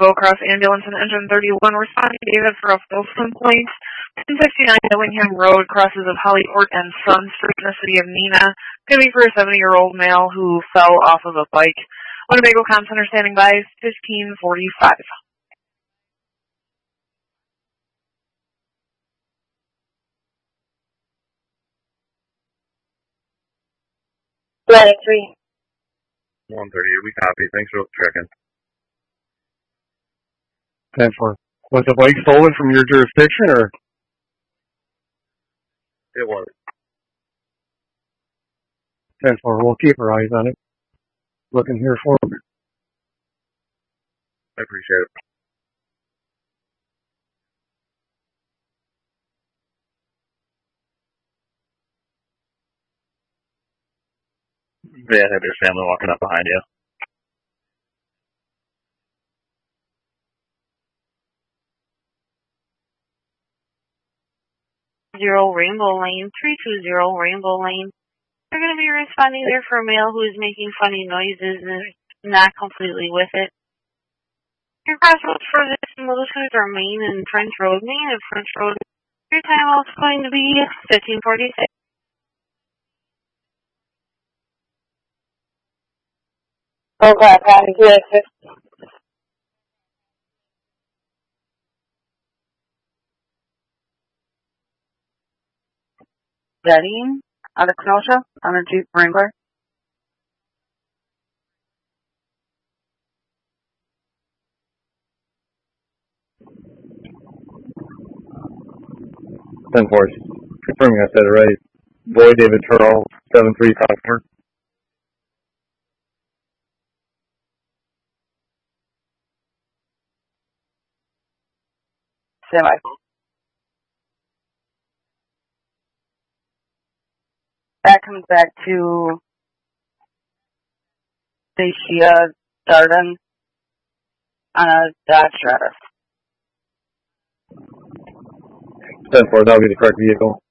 Rainbow Cross Ambulance and Engine 31 responding to David for a false complaint. 1059 Dillingham Road, crosses of Holly Court and Sun Street in the city of Neenah. Could be for a 70-year-old male who fell off of a bike. Winnebago Com Center standing by, 1545. Planning 3. 138, we copy. Thanks for checking. 10-4. Was the bike stolen from your jurisdiction, or? It was. 10-4. We'll keep our eyes on it. Looking here for it. I appreciate it. Yeah, have your family walking up behind you. Rainbow Lane, 320 Rainbow Lane. They're going to be responding there for a male who is making funny noises and not completely with it. Your crossroads for this militias are Main and French Road. Main and French Road. Your time out is going to be 1546. Okay, copy. Yes. Betty out of Kenosha on a Jeep Wrangler. Force. Confirming I said it right. Boy David Turrell, 7354. Semi. That comes back to Stacia Darden on a Dodge Stratus. 10-4, that'll be the correct vehicle.